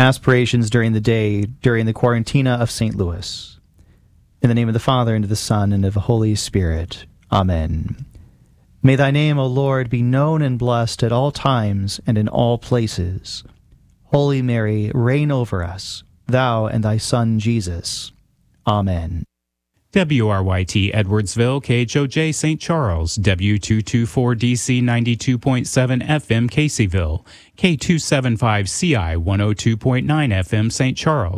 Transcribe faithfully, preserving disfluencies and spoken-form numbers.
aspirations during the day during the Quarantina of Saint Louis. In the name of the Father, and of the Son, and of the Holy Spirit. Amen. May thy name, O Lord, be known and blessed at all times and in all places. Holy Mary, reign over us, thou and thy Son Jesus. Amen. W R Y T Edwardsville, K H O J Saint Charles, W two twenty-four D C ninety-two point seven F M Caseyville, K two seventy-five C I one oh two point nine F M Saint Charles.